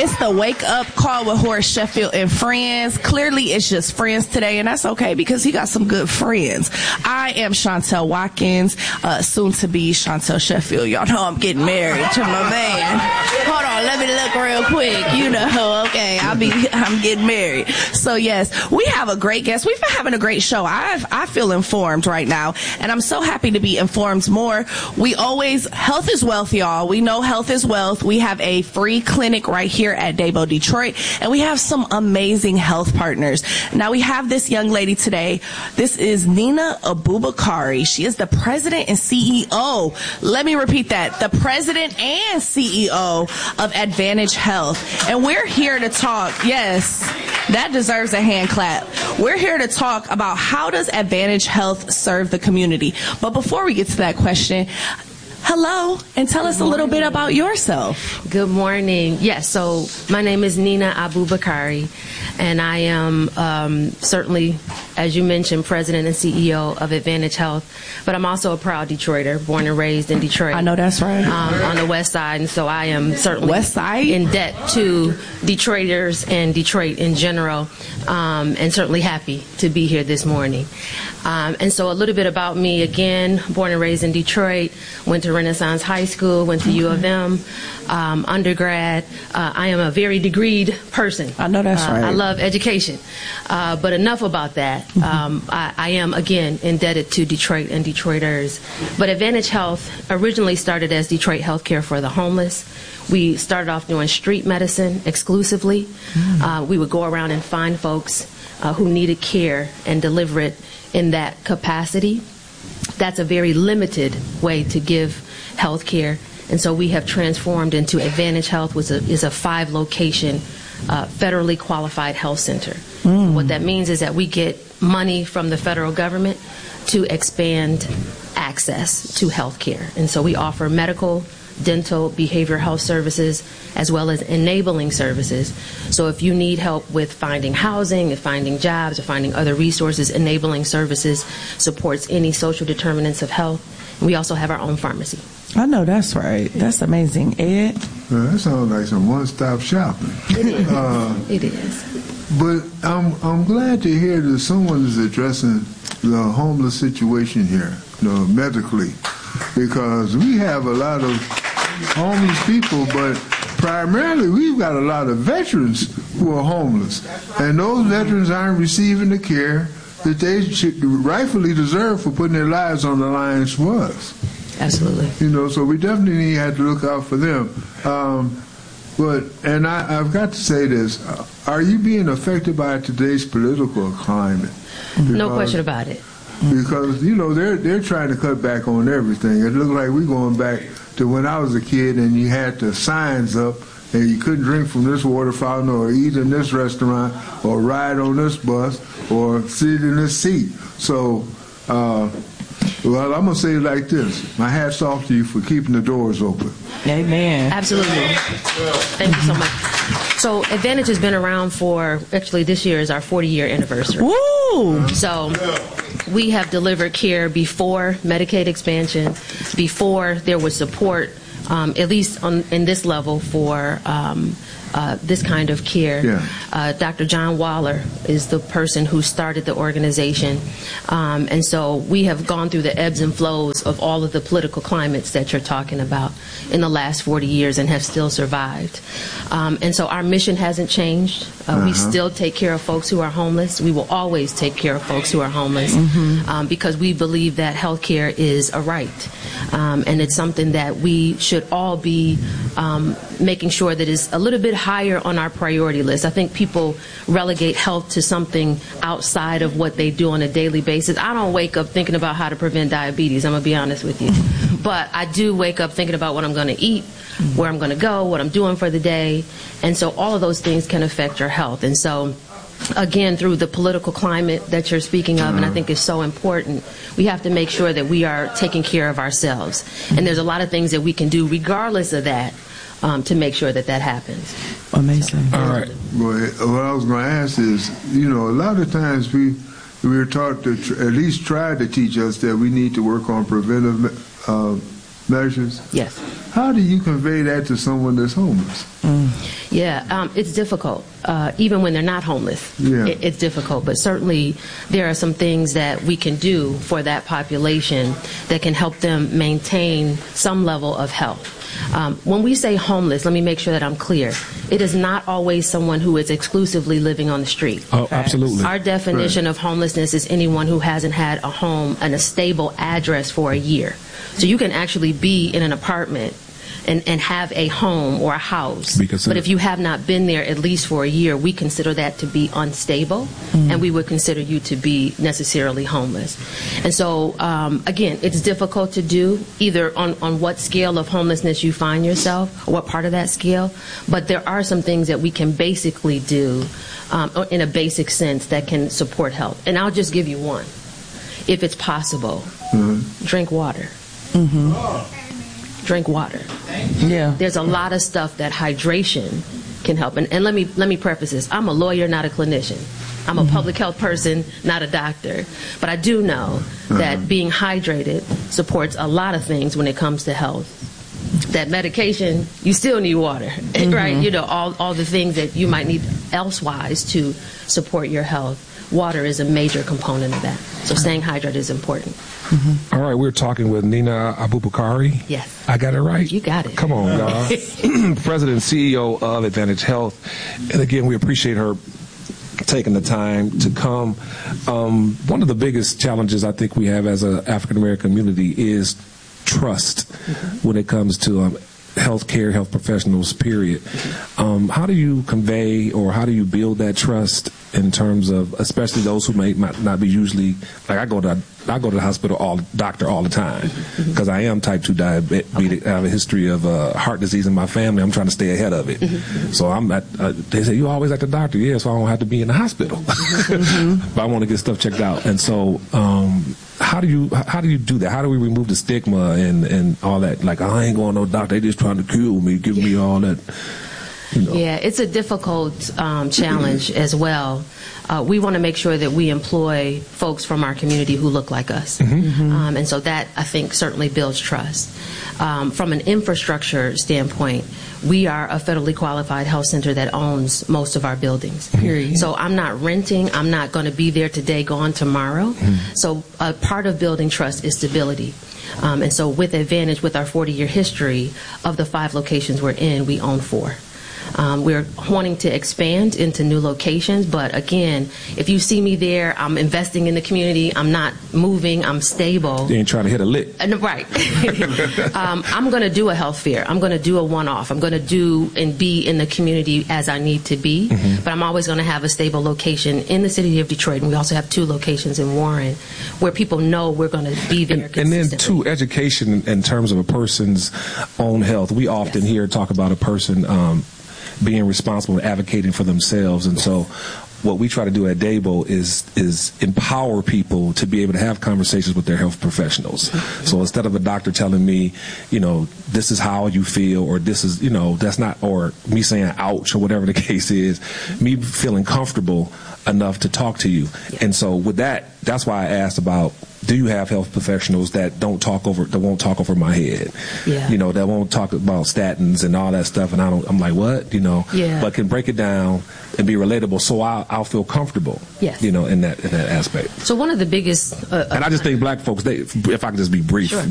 It's the Wake Up Call with Horace Sheffield and friends. Clearly, it's just friends today, and that's okay because he got some good friends. I am Chantel Watkins, soon to be Chantel Sheffield. Y'all know I'm getting married to my man. Hold on, let me look real quick. You know, okay, I'm getting married. So yes, we have a great guest. We've been having a great show. I feel informed right now, and I'm so happy to be informed more. Health is wealth, y'all. We know health is wealth. We have a free clinic right here at Dabo Detroit, and we have some amazing health partners. Now we have this young lady today. This is Nina Abubakari. She is the president and CEO. Let me repeat that. The president and CEO of Advantage Health. And we're here to talk. Yes, that deserves a hand clap. We're here to talk about how does Advantage Health serve the community. But before we get to that question, hello, and tell us a little bit about yourself. Good morning. Yes, so my name is Nina Abubakari, and I am certainly, as you mentioned, president and CEO of Advantage Health, but I'm also a proud Detroiter, born and raised in Detroit. I know that's right. On the west side, and so I am certainly west side? In debt to Detroiters and Detroit in general, and certainly happy to be here this morning. And so a little bit about me, again, born and raised in Detroit, went to Renaissance High School, went to U of M, undergrad. I am a very degreed person. I know that's right. I love education. But enough about that. I am, again, indebted to Detroit and Detroiters. But Advantage Health originally started as Detroit Healthcare for the Homeless. We started off doing street medicine exclusively. We would go around and find folks who needed care and deliver it in that capacity. That's a very limited way to give health care. And so we have transformed into Advantage Health, which is a 5-location federally qualified health center. What that means is that we get money from the federal government to expand access to health care. And so we offer medical, dental, behavioral health services, as well as enabling services. So if you need help with finding housing, or finding jobs, or finding other resources, enabling services supports any social determinants of health. And we also have our own pharmacy. I know that's right. That's amazing. Ed? Well, that sounds like some one-stop shopping. It is. It is. But I'm glad to hear that someone is addressing the homeless situation here, medically, because we have a lot of homeless people, but primarily we've got a lot of veterans who are homeless, and those veterans aren't receiving the care that they should rightfully deserve for putting their lives on the line for us. Absolutely. So we definitely have to look out for them. And I've got to say this: are you being affected by today's political climate? No question about it. Because they're trying to cut back on everything. It looks like we're going back to when I was a kid, and you had the signs up, and you couldn't drink from this water fountain, or eat in this restaurant, or ride on this bus, or sit in this seat. So, well, I'm going to say it like this. My hat's off to you for keeping the doors open. Amen. Absolutely. Thank you so much. So Advantage has been around for, actually this year is our 40-year anniversary. Woo! So we have delivered care before Medicaid expansion, before there was support, at least in this level for this kind of care. Yeah. Dr. John Waller is the person who started the organization. And so we have gone through the ebbs and flows of all of the political climates that you're talking about in the last 40 years and have still survived. And so our mission hasn't changed. We still take care of folks who are homeless. We will always take care of folks who are homeless because we believe that health care is a right. And it's something that we should all be making sure that is a little bit higher on our priority list. I think people relegate health to something outside of what they do on a daily basis. I don't wake up thinking about how to prevent diabetes, I'm going to be honest with you. But I do wake up thinking about what I'm going to eat, where I'm going to go, what I'm doing for the day. And so all of those things can affect your health. And so again, through the political climate that you're speaking of, and I think is so important, we have to make sure that we are taking care of ourselves. And there's a lot of things that we can do regardless of that to make sure that that happens. Amazing. All right. Well, what I was going to ask is, a lot of times we were taught to at least try to teach us that we need to work on preventive measures? Yes. How do you convey that to someone that's homeless? Yeah, it's difficult. Even when they're not homeless, it's difficult. But certainly there are some things that we can do for that population that can help them maintain some level of health. When we say homeless, let me make sure that I'm clear. It is not always someone who is exclusively living on the street. Oh, absolutely. Our definition of homelessness is anyone who hasn't had a home and a stable address for a year. So you can actually be in an apartment and have a home or a house. But if you have not been there at least for a year, we consider that to be unstable, and we would consider you to be necessarily homeless. And so, again, it's difficult to do, either on what scale of homelessness you find yourself, or what part of that scale, but there are some things that we can basically do in a basic sense that can support health. And I'll just give you one. If it's possible, drink water. Drink water. Yeah. There's a lot of stuff that hydration can help. And let me preface this. I'm a lawyer, not a clinician. I'm a public health person, not a doctor. But I do know that being hydrated supports a lot of things when it comes to health. That medication, you still need water, right? You know, all the things that you might need elsewise to support your health. Water is a major component of that. So staying hydrated is important. All right, we're talking with Nina Abubakari. Yes. I got it right? You got it. Come on, y'all. President and CEO of Advantage Health. And again, we appreciate her taking the time to come. One of the biggest challenges I think we have as an African American community is trust when it comes to healthcare, health professionals, period. How do you convey or how do you build that trust in terms of, especially those who might not be usually, like I go to the hospital, doctor all the time because I am type 2 diabetic. I have a history of heart disease in my family. I'm trying to stay ahead of it. So they say, you always at the doctor? Yeah, so I don't have to be in the hospital. But I want to get stuff checked out. And so how do you do that? How do we remove the stigma and all that? Like, I ain't going to no doctor. They just trying to kill me, give me all that. You know. Yeah, it's a difficult challenge as well. We want to make sure that we employ folks from our community who look like us. And so that, I think, certainly builds trust. From an infrastructure standpoint, we are a federally qualified health center that owns most of our buildings. Period. So I'm not renting. I'm not going to be there today, gone tomorrow. So a part of building trust is stability. And so with Advantage, with our 40-year history, of the 5 locations we're in, we own 4. We're wanting to expand into new locations, but again, if you see me there, I'm investing in the community. I'm not moving. I'm stable. You ain't trying to hit a lick. Right. I'm going to do a health fair. I'm going to do a one-off. I'm going to do and be in the community as I need to be, but I'm always going to have a stable location in the city of Detroit, and we also have 2 locations in Warren where people know we're going to be there consistently. And then, too, education in terms of a person's own health. We often hear talk about a person being responsible and advocating for themselves. And so what we try to do at Dabo is empower people to be able to have conversations with their health professionals. So instead of a doctor telling me, you know, this is how you feel, or this is, you know, that's not, or me saying ouch, or whatever the case is, me feeling comfortable enough to talk to you. And so with that, that's why I asked about, do you have health professionals that won't talk over my head? You know, that won't talk about statins and all that stuff, and I'm like, what? You know, but can break it down and be relatable, so I'll feel comfortable. You know, in that aspect. So one of the biggest, and I just think black folks, if I can just be brief,